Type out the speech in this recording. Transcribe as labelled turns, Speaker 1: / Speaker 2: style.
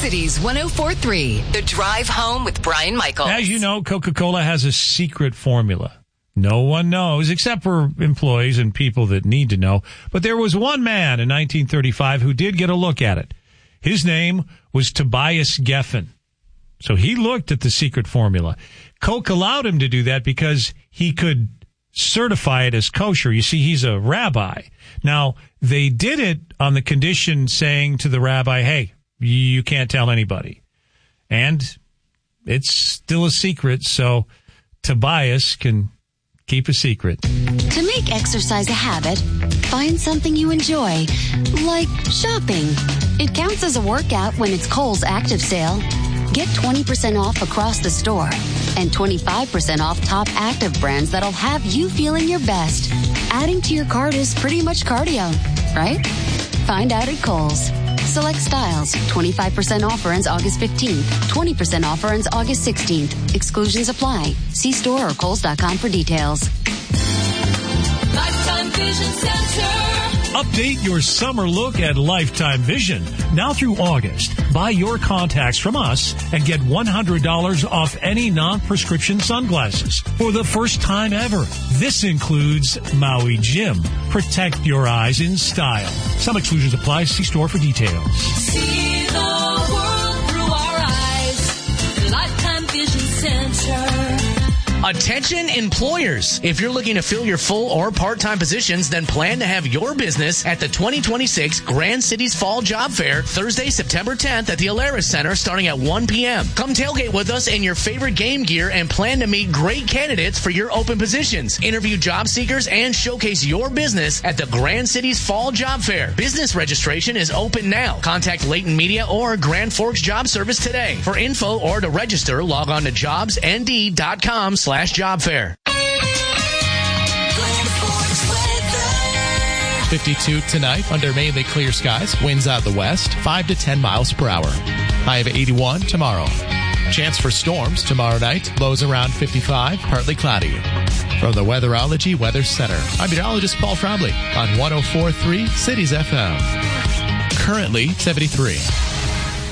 Speaker 1: Cities 104.3, The Drive Home with Brian Michaels.
Speaker 2: As you know, Coca-Cola has a secret formula. No one knows, except for employees and people that need to know. But there was one man in 1935 who did get a look at it. His name was Tobias Geffen. So he looked at the secret formula. Coke allowed him to do that because he could certify it as kosher. You see, he's a rabbi. Now, they did it on the condition saying to the rabbi, hey, you can't tell anybody. And it's still a secret, so Tobias can keep a secret.
Speaker 3: To make exercise a habit, find something you enjoy, like shopping. It counts as a workout when it's Kohl's Active Sale. Get 20% off across the store and 25% off top active brands that'll have you feeling your best. Adding to your cart is pretty much cardio, right? Find out at Kohl's. Select styles. 25% offer ends August 15th. 20% offer ends August 16th. Exclusions apply. See store or Kohls.com for details.
Speaker 4: Lifetime Vision Center.
Speaker 2: Update your summer look at Lifetime Vision. Now through August, buy your contacts from us and get $100 off any non-prescription sunglasses for the first time ever. This includes Maui Jim. Protect your eyes in style. Some exclusions apply. See store for details.
Speaker 4: See the world through our eyes. Lifetime Vision Center.
Speaker 5: Attention employers. If you're looking to fill your full or part-time positions, then plan to have your business at the 2026 Grand Cities Fall Job Fair, Thursday, September 10th at the Alaris Center starting at 1 p.m. Come tailgate with us in your favorite game gear and plan to meet great candidates for your open positions. Interview job seekers and showcase your business at the Grand Cities Fall Job Fair. Business registration is open now. Contact Leighton Media or Grand Forks Job Service today. For info or to register, log on to jobsnd.com/job fair.
Speaker 6: 52 tonight under mainly clear skies. Winds out the west, 5 to 10 miles per hour. High of 81 tomorrow. Chance for storms tomorrow night. Lows around 55, partly cloudy. From the Weatherology Weather Center, I'm meteorologist Paul Trombley on 104.3 Cities FM. Currently 73.